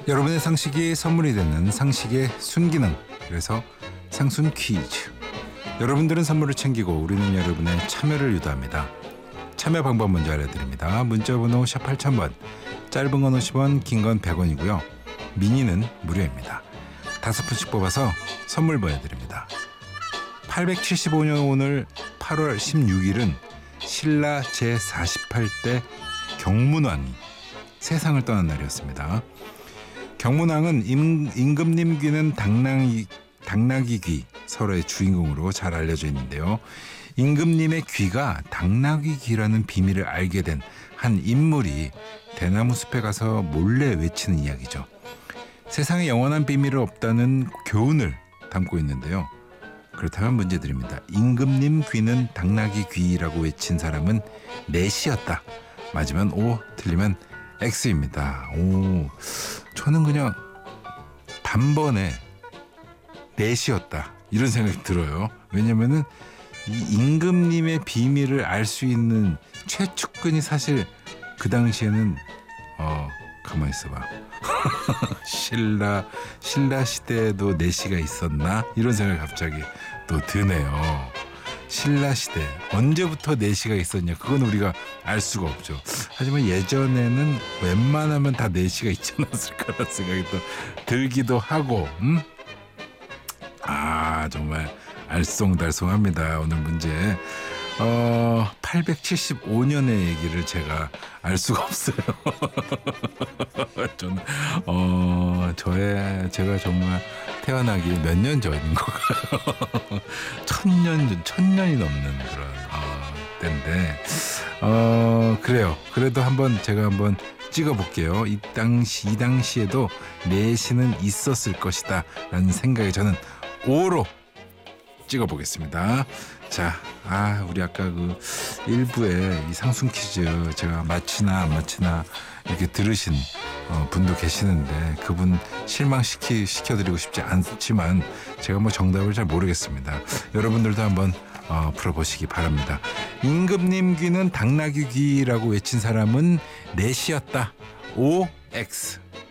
여러분의 상식이 선물이 되는 상식의 순기능, 그래서 상순 퀴즈. 여러분들은 선물을 챙기고 우리는 여러분의 참여를 유도합니다. 참여 방법 먼저 알려드립니다. 문자번호 샵 8000번, 짧은 건 50원, 긴 건 100원이고요. 미니는 무료입니다. 5분씩 뽑아서 선물 보내드립니다. 875년 오늘 8월 16일은 신라 제48대 경문왕이 세상을 떠난 날이었습니다. 경문왕은 임금님 귀는 당나귀 귀, 서로의 주인공으로 잘 알려져 있는데요. 임금님의 귀가 당나귀 귀라는 비밀을 알게 된 한 인물이 대나무 숲에 가서 몰래 외치는 이야기죠. 세상에 영원한 비밀은 없다는 교훈을 담고 있는데요. 그렇다면 문제 드립니다. 임금님 귀는 당나귀 귀라고 외친 사람은 넷이었다. 맞으면 O, 틀리면 X입니다. 오, 저는 그냥 단번에 넷이었다 이런 생각이 들어요. 왜냐면은 이 임금님의 비밀을 알 수 있는 최측근이 사실 그 당시에는 가만히 있어봐. 신라 시대에도 내시가 있었나 이런 생각이 갑자기 또 드네요. 신라 시대 언제부터 내시가 있었냐 그건 우리가 알 수가 없죠. 하지만 예전에는 웬만하면 다 내시가 있지 않았을까라는 생각이 또 들기도 하고 정말 알쏭달쏭합니다. 오늘 문제 875년의 얘기를 제가 알 수가 없어요. 저는 제가 정말 태어나기 몇 년 전인 것 같아요. 천년이 넘는 그런 때인데 그래요. 그래도 제가 한번 찍어볼게요. 이 당시에도 내시는 있었을 것이다 라는 생각에 저는 5로 찍어보겠습니다. 자, 우리 아까 그 1부에 이 상순 퀴즈 제가 맞히나 안 맞히나 이렇게 들으신 분도 계시는데 그분 실망시켜드리고 싶지 않지만 제가 정답을 잘 모르겠습니다. 여러분들도 한번 풀어보시기 바랍니다. 임금님 귀는 당나귀 귀라고 외친 사람은 넷이었다. OX.